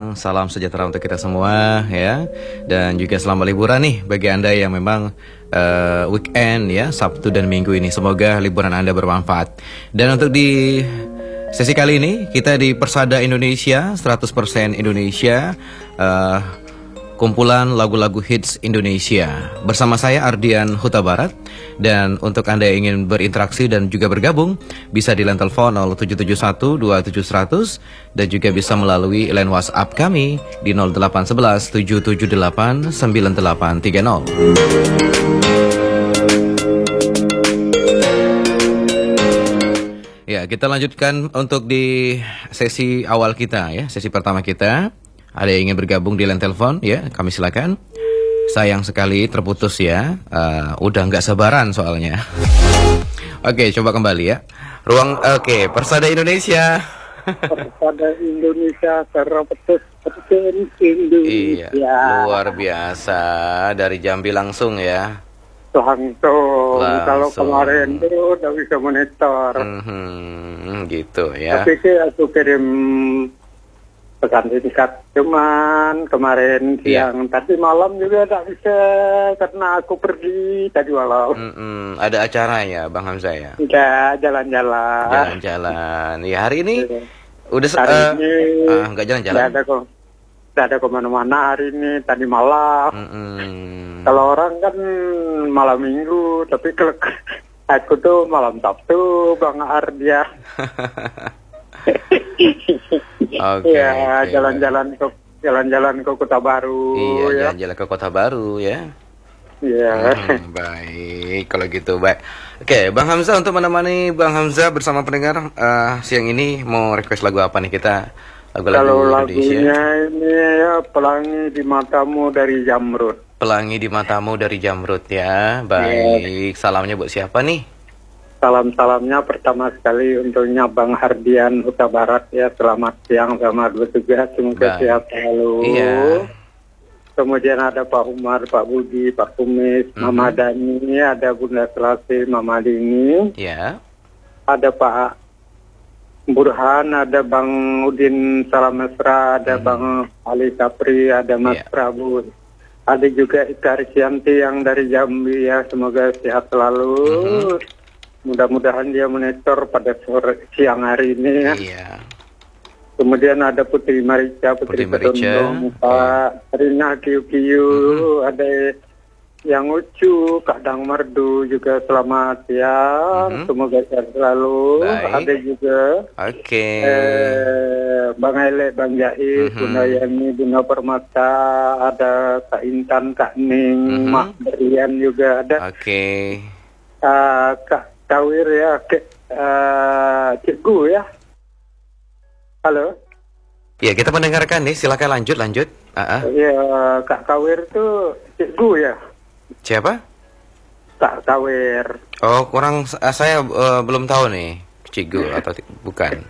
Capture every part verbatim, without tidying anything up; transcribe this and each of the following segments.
siang, salam sejahtera untuk kita semua ya. Dan juga selamat liburan nih bagi Anda yang memang uh, weekend ya, Sabtu dan Minggu ini. Semoga liburan Anda bermanfaat. Dan untuk di sesi kali ini kita di Persada Indonesia, seratus persen Indonesia, uh, kumpulan lagu-lagu hits Indonesia. Bersama saya Ardian Huta Barat. Dan untuk Anda yang ingin berinteraksi dan juga bergabung, bisa di line telepon nol tujuh tujuh satu dua tujuh seratus dan juga bisa melalui line WhatsApp kami di nol delapan satu satu tujuh tujuh delapan sembilan delapan tiga nol. Ya, kita lanjutkan untuk di sesi awal kita ya, sesi pertama kita. Ada yang ingin bergabung di line telepon ya, kami silakan. Sayang sekali terputus ya, uh, udah nggak sabaran soalnya. Oke, coba kembali ya. Ruang, oke, okay, Persada Indonesia. Persada Indonesia, terputus persen Indonesia. Iya, luar biasa, dari Jambi langsung ya. Langsung, kalau kemarin tuh udah bisa monitor. Mm-hmm, gitu ya. Tapi sih aku kirim pesan singkat, cuman kemarin siang, yeah. Tadi malam juga tak bisa karena aku pergi tadi malam. Mm-mm, ada acara ya, Bang Hamzah ya? Enggak, jalan-jalan. Jalan-jalan. Ya hari ini yeah. udah hari uh, ini uh, enggak jalan-jalan. Enggak ada kok. Enggak ada kemana-mana hari ini, tadi malam. Mm-mm. Kalau orang kan malam minggu, tapi kalau aku tuh malam Sabtu, Bang Ardia. Oke, ya okay. jalan-jalan ke jalan-jalan ke Kota Baru. Iya, ya. jalan-jalan ke Kota Baru ya. Iya. Hmm, baik, kalau gitu baik. Oke, Bang Hamzah, untuk menemani Bang Hamzah bersama pendengar uh, siang ini mau request lagu apa nih kita? Lagu-lagu Kalau Indonesia. lagunya ini ya Pelangi di Matamu dari Jamrud. Pelangi di Matamu dari Jamrud ya. Baik, ya. Salamnya buat siapa nih? Salam-salamnya pertama sekali untuknya Bang Ardian Huta Barat ya. Selamat siang, selamat bertugas, semoga sehat selalu. Iya. Kemudian ada Pak Umar, Pak Budi, Pak Kumis, mm-hmm. Mama Dani, ada Bunda Selasi, Mama Dini. Iya. Ada Pak Burhan, ada Bang Udin Salam Mesra, ada mm-hmm. Bang Ali Kapri, ada Mas yeah. Prabu. Ada juga Ika Risyanti yang dari Jambi ya, semoga sehat selalu. Mm-hmm. Mudah-mudahan dia monitor pada sore siang hari ini ya. Iya. Kemudian ada Putri Marica, Putri, Putri Kedondong, Pak Rina Kiu-Kiu, mm-hmm. ada yang lucu, Kak Dang Merdu juga selamat siang, mm-hmm. semoga sehat selalu. Baik. Ada juga okay. eh, Bang Ele, Bang Jahid, mm-hmm. Bunda Yani, Bunda Permata, ada Kak Intan, Kak Ning, mm-hmm. Mak Berian juga ada. Oke. Okay. Uh, Kak Kawir ya, ke, uh, Cikgu ya. Halo. Ya, kita mendengarkan nih, silakan lanjut, lanjut. Uh-uh. Ya, Kak Kawir tuh Cikgu ya. Siapa? Kak Kawir. Oh, kurang, uh, saya uh, belum tahu nih, Cikgu atau t- bukan.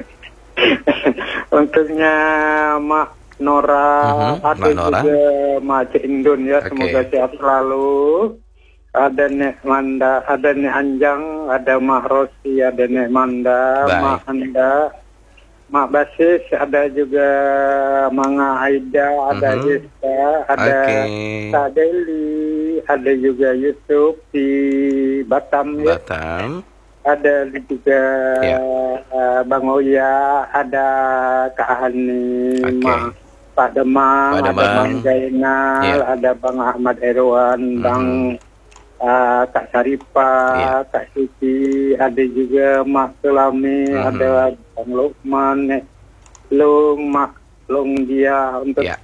Untuknya Mak Nora, uh-huh, ada Mak Nora. Juga Mak Cik Indun ya, okay. Semoga sehat selalu. Ada Nek Manda, ada Nek Anjang, ada Mak Rosi, ada Nek Manda, Baik. Mak Anda, Mak Basis, ada juga Manga Aida, ada uh-huh. Yesta, ada okay. Kak Deli, ada juga Yusuf di Batam, Batam. Ya. Ada juga yeah. uh, Bang Oya, ada Kak Hani, okay. Mak Pak Demang, Pak Demang, ada Bang Zainal, yeah. ada Bang Ahmad Erwan, uh-huh. Bang Uh, Kak Saripa, yeah. Kak Suci, ada juga Mak Sulami, mm-hmm. ada Bang Lukman, Long, Mak Long dia untuk yeah.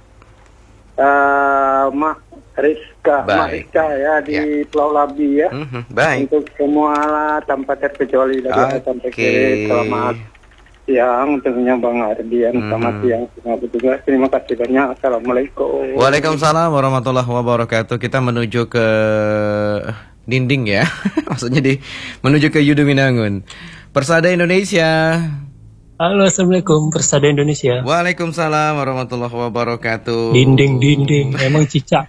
uh, Mak Rizka, Baik. Mak Rizka ya di yeah. Pulau Labi ya. Mm-hmm. Baik. Untuk semua lah tanpa terkecuali dari okay. sampai ke selamat siang, tentunya Bang Ardian, hmm. selamat siang semua petugas. Terima kasih banyak. Assalamualaikum. Waalaikumsalam warahmatullahi wabarakatuh. Kita menuju ke dinding ya, maksudnya di menuju ke Yudu Minangun. Persada Indonesia. Halo, assalamualaikum Persada Indonesia. Waalaikumsalam warahmatullahi wabarakatuh. Dinding dinding, emang cicak.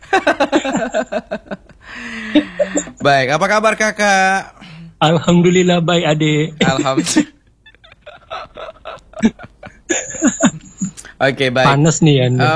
Baik, apa kabar kakak? Alhamdulillah baik adik. Alhamdulillah. Oke, okay, baik. Panas nih Anda.